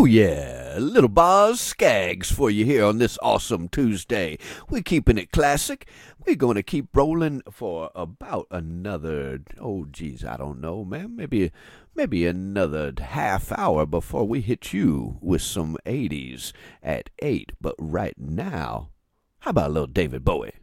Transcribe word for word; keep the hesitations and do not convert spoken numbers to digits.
Oh, yeah, little Boz Skaggs for you here on this awesome Tuesday. We're keeping it classic. We're going to keep rolling for about another, oh, geez, I don't know, man, maybe maybe another half hour before we hit you with some eighties at eight. But right now, how about a little David Bowie?